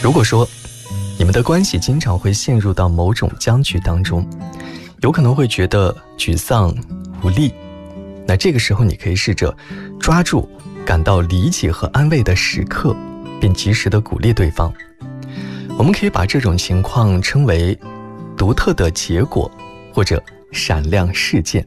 如果说你们的关系经常会陷入到某种僵局当中，有可能会觉得沮丧无力，那这个时候你可以试着抓住感到理解和安慰的时刻，并及时的鼓励对方。我们可以把这种情况称为独特的结果或者闪亮事件。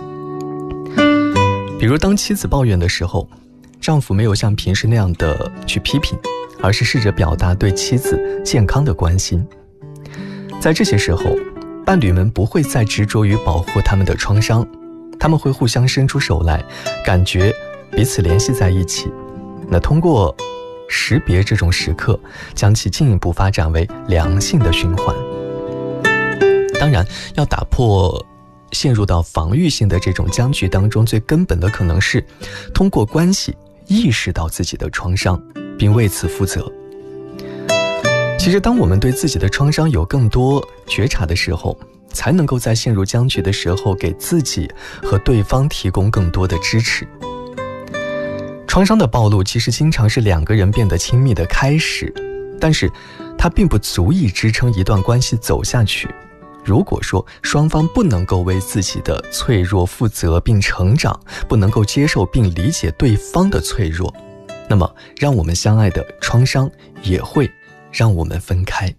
比如当妻子抱怨的时候，丈夫没有像平时那样的去批评，而是试着表达对妻子健康的关心。在这些时候，伴侣们不会再执着于保护他们的创伤，他们会互相伸出手来，感觉彼此联系在一起。那通过识别这种时刻，将其进一步发展为良性的循环。当然，要打破陷入到防御性的这种僵局当中，最根本的可能是通过关系意识到自己的创伤，并为此负责。其实当我们对自己的创伤有更多觉察的时候，才能够在陷入僵局的时候给自己和对方提供更多的支持。创伤的暴露其实经常是两个人变得亲密的开始，但是它并不足以支撑一段关系走下去。如果说双方不能够为自己的脆弱负责并成长，不能够接受并理解对方的脆弱，那么让我们相爱的创伤也会让我们分开。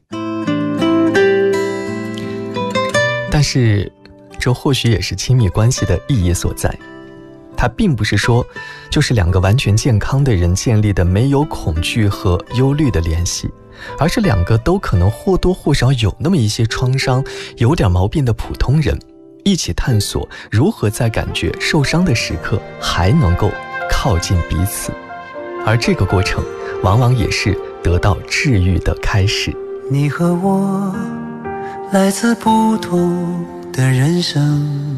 但是这或许也是亲密关系的意义所在，它并不是说就是两个完全健康的人建立的没有恐惧和忧虑的联系，而是两个都可能或多或少有那么一些创伤，有点毛病的普通人，一起探索如何在感觉受伤的时刻还能够靠近彼此，而这个过程往往也是得到治愈的开始。 你和我来自不同的人生，